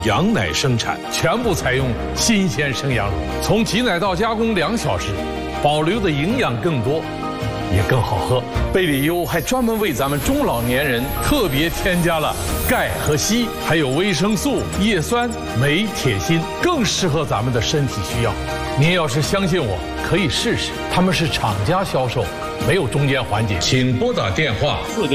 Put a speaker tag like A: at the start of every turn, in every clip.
A: 羊奶生产，全部采用新鲜生羊乳，从挤奶到加工2小时，保留的营养更多，也更好喝。贝里优还专门为咱们中老年人特别添加了钙和硒，还有维生素、叶酸、镁、铁、锌，更适合咱们的身体需要。您要是相信我，可以试试。他们是厂家销售，没有中间环节。请拨打电话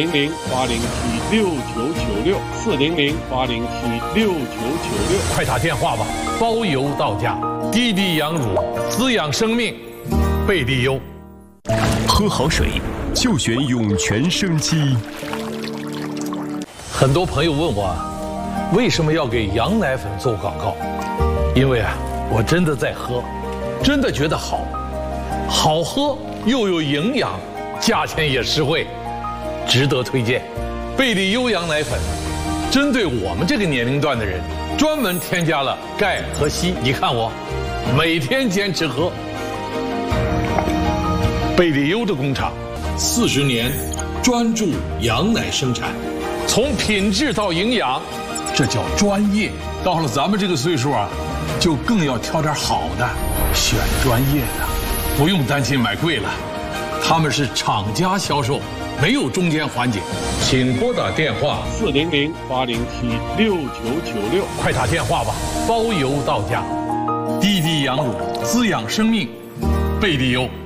A: 400-807-6996，400-807-6996，快打电话吧，包邮到家。滴滴羊乳，滋养生命，贝利优。
B: 喝好水就选涌泉生机。
A: 很多朋友问我，为什么要给羊奶粉做广告？因为我真的在喝，真的觉得好喝又有营养，价钱也实惠，值得推荐。贝利优羊奶粉针对我们这个年龄段的人，专门添加了钙和硒。你看我每天坚持喝。贝利优的工厂40年专注羊奶生产，从品质到营养，这叫专业。到了咱们这个岁数就更要挑点好的，选专业的，不用担心买贵了。他们是厂家销售，没有中间环节。请拨打电话400-807-6996，快打电话吧，包邮到家。滴滴羊乳，滋养生命，贝利优。